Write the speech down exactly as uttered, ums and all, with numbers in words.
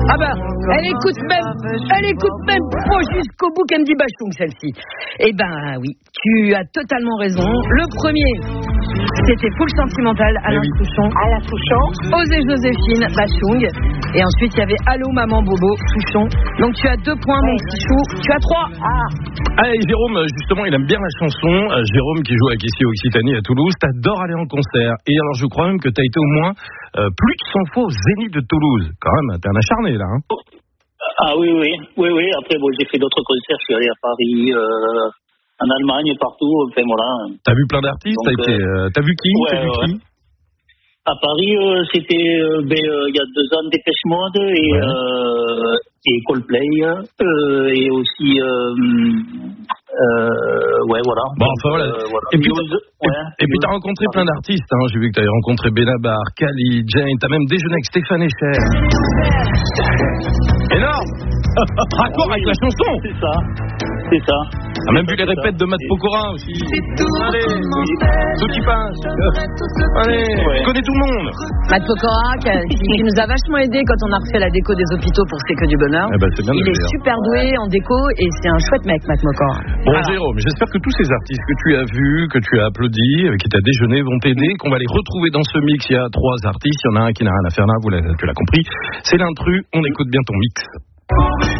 Ah bah, elle écoute même, elle écoute même pas jusqu'au bout Candy Bachung, celle-ci. Eh ben oui, tu as totalement raison. Le premier, c'était Full Sentimental, Alain oui. Souchon. Alain Souchon. Osez Joséphine, Bachung. Et ensuite, il y avait Allô Maman Bobo, Souchon. Donc tu as deux points, mon petit chou. Tu as trois. Ah. Ah, et Jérôme, justement, il aime bien la chanson. Euh, Jérôme, qui joue avec ici Occitanie à Toulouse, t'adores aller en concert. Et alors, je crois même que t'as été au moins euh, plus de cent fois au Zénith de Toulouse. Quand même, t'es un acharné, là. Hein. Ah oui, oui, oui, oui. Après, bon, j'ai fait d'autres concerts. Je suis allé à Paris, euh, en Allemagne, partout. Enfin, voilà. T'as vu plein d'artistes. Donc, T'as, été, euh, t'as vu qui ouais, T'as vu ouais. qui À Paris, euh, c'était euh, ben, euh, il y a deux ans Dépêche Mode et, Ouais. euh, et Coldplay euh, et aussi euh, euh, ouais voilà. Bon, Donc, enfin voilà. euh, voilà. Et puis, Muse, et, ouais, et puis Muse. t'as rencontré plein d'artistes. Hein. J'ai vu que t'avais rencontré Benabar, Kali, Jane. T'as même déjeuné avec Stéphane Echer. Énorme. Raccord avec la chanson. C'est ça, c'est ça. T'as même vu les répètes de Matt Pokora aussi. Allez, tout qui passe. Allez, Ouais. tu connais tout le monde. Matt Pokora, qui, qui nous a vachement aidé quand on a refait la déco des hôpitaux pour C'est que du bonheur. Eh ben, c'est bien de Il le est dire. super doué en déco et c'est un chouette mec, Matt Pokora. Bon, Alors, Jérôme, j'espère que tous ces artistes que tu as vus, que tu as applaudis, avec qui tu as déjeuné, vont t'aider, qu'on va les retrouver dans ce mix. Il y a trois artistes, il y en a un qui n'a rien à faire là, vous l'avez, tu l'as compris. C'est l'intrus, on écoute bien ton mix.